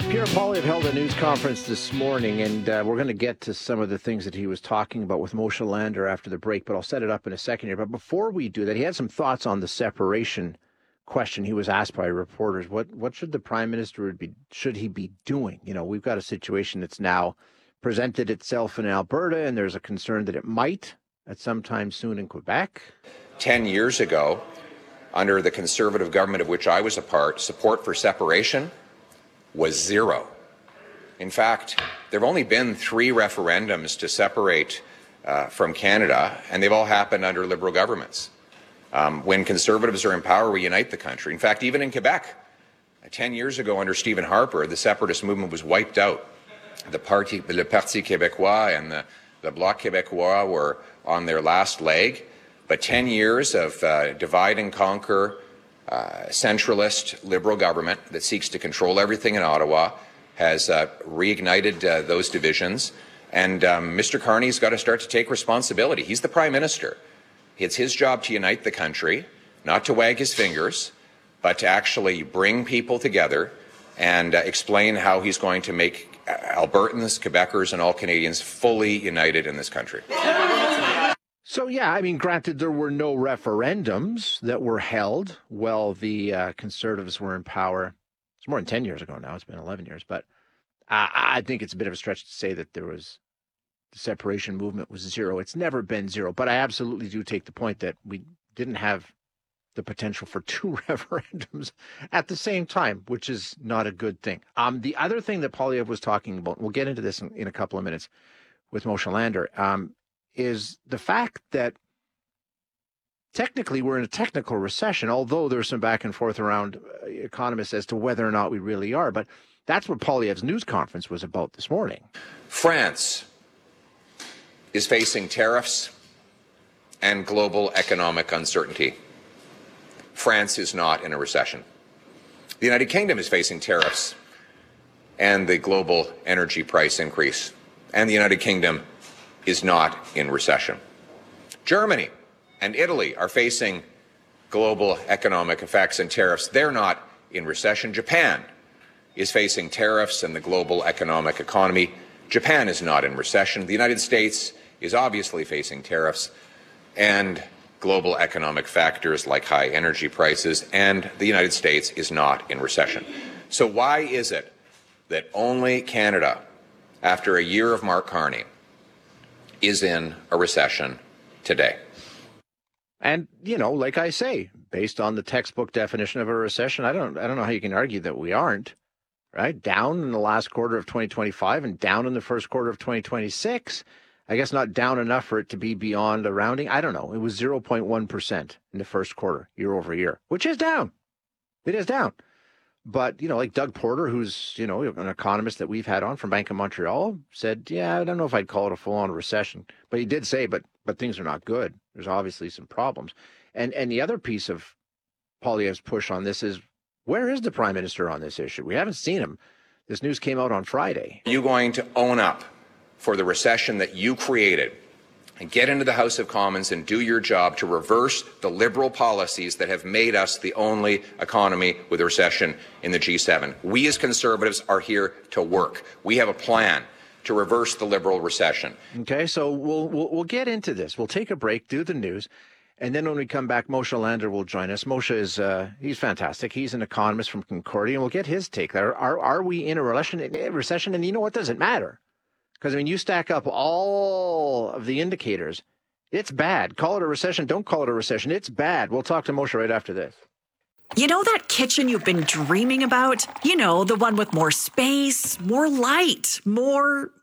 Pierre Poilievre held a news conference this morning, and we're going to get to some of the things that he was talking about with Moshe Lander after the break, but I'll set it up in a second here. But before we do that, he had some thoughts on the separation question. He was asked by reporters, what should the Prime Minister should he be doing? You know, we've got a situation that's now presented itself in Alberta, and there's a concern that it might at some time soon in Quebec. 10 years ago, under the Conservative government of which I was a part, support for separation was zero. In fact, there have only been 3 referendums to separate from Canada, and they've all happened under Liberal governments. When Conservatives are in power, we unite the country. In fact, even in Quebec, 10 years ago under Stephen Harper, the separatist movement was wiped out. Le Parti Québécois and the Bloc Québécois were on their last leg, but 10 years of divide and conquer, centralist Liberal government that seeks to control everything in Ottawa has reignited those divisions. And Mr. Carney's got to start to take responsibility. He's the Prime Minister. It's his job to unite the country, not to wag his fingers, but to actually bring people together and explain how he's going to make Albertans, Quebecers, and all Canadians fully united in this country. So, yeah, I mean, granted, there were no referendums that were held while the Conservatives were in power. It's more than 10 years ago now. It's been 11 years. But I think it's a bit of a stretch to say that the separation movement was zero. It's never been zero. But I absolutely do take the point that we didn't have the potential for 2 referendums at the same time, which is not a good thing. The other thing that Poilievre was talking about, we'll get into this in a couple of minutes with Moshe Lander, is the fact that technically we're in a technical recession, although there's some back and forth around economists as to whether or not we really are. But that's what Poilievre's news conference was about this morning. France is facing tariffs and global economic uncertainty. France is not in a recession. The United Kingdom is facing tariffs and the global energy price increase, and the United Kingdom is not in recession. Germany and Italy are facing global economic effects and tariffs. They're not in recession. Japan is facing tariffs and the global economic economy. Japan is not in recession. The United States is obviously facing tariffs and global economic factors like high energy prices, and the United States is not in recession. So why is it that only Canada, after a year of Mark Carney, is in a recession today? And, you know, like I say, based on the textbook definition of a recession, I don't know how you can argue that we aren't, right? Down in the last quarter of 2025 and down in the first quarter of 2026. I guess not down enough for it to be beyond a rounding. I don't know. It was 0.1% in the first quarter, year over year, which is down. It is down. But, you know, like Doug Porter, who's, you know, an economist that we've had on from Bank of Montreal, said, yeah, I don't know if I'd call it a full-on recession. But he did say, but things are not good. There's obviously some problems. And the other piece of Poilievre's push on this is, where is the Prime Minister on this issue? We haven't seen him. This news came out on Friday. Are you going to own up for the recession that you created and get into the House of Commons and do your job to reverse the Liberal policies that have made us the only economy with a recession in the G7? We as Conservatives are here to work. We have a plan to reverse the Liberal recession. Okay, so we'll get into this. We'll take a break, do the news, and then when we come back, Moshe Lander will join us. Moshe is he's fantastic. He's an economist from Concordia, and we'll get his take. Are we in a recession? And you know what? Doesn't matter. Because, I mean, you stack up all of the indicators. It's bad. Call it a recession. Don't call it a recession. It's bad. We'll talk to Moshe right after this. You know that kitchen you've been dreaming about? You know, the one with more space, more light, more